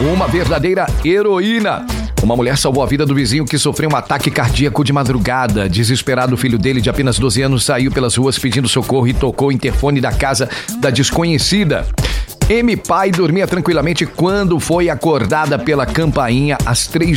Uma verdadeira heroína. Uma mulher salvou a vida do vizinho que sofreu um ataque cardíaco de madrugada. Desesperado, o filho dele, de apenas 12 anos, saiu pelas ruas pedindo socorro e tocou o interfone da casa da desconhecida. Pai dormia tranquilamente quando foi acordada pela campainha às 3